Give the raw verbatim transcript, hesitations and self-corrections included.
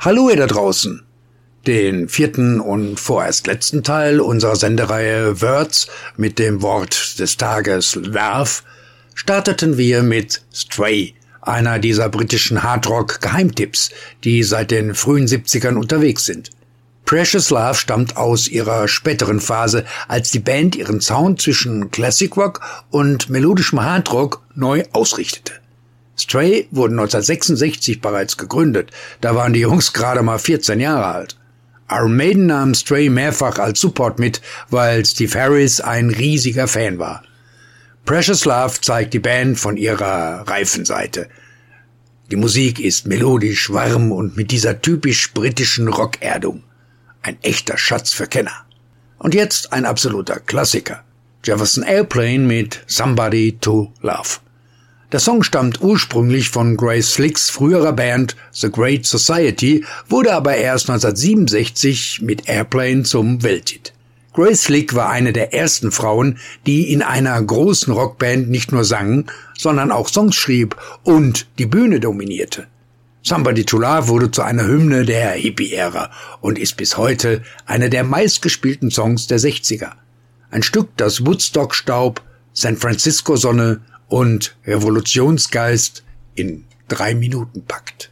Hallo ihr da draußen! Den vierten und vorerst letzten Teil unserer Sendereihe Words mit dem Wort des Tages Love starteten wir mit Stray, einer dieser britischen Hardrock-Geheimtipps, die seit den frühen siebzigern unterwegs sind. Precious Love stammt aus ihrer späteren Phase, als die Band ihren Sound zwischen Classic Rock und melodischem Hardrock neu ausrichtete. Stray wurden neunzehnhundertsechsundsechzig bereits gegründet, da waren die Jungs gerade mal vierzehn Jahre alt. Iron Maiden nahm Stray mehrfach als Support mit, weil Steve Harris ein riesiger Fan war. Precious Love zeigt die Band von ihrer reifen Seite. Die Musik ist melodisch, warm und mit dieser typisch britischen Rockerdung. Ein echter Schatz für Kenner. Und jetzt ein absoluter Klassiker. Jefferson Airplane mit Somebody to Love. Der Song stammt ursprünglich von Grace Slicks früherer Band The Great Society, wurde aber erst neunzehnhundertsiebenundsechzig mit Airplane zum Welthit. Grace Slick war eine der ersten Frauen, die in einer großen Rockband nicht nur sang, sondern auch Songs schrieb und die Bühne dominierte. Somebody to Love wurde zu einer Hymne der Hippie-Ära und ist bis heute einer der meistgespielten Songs der sechziger. Ein Stück, das Woodstock-Staub, San Francisco-Sonne und Revolutionsgeist in drei Minuten packt.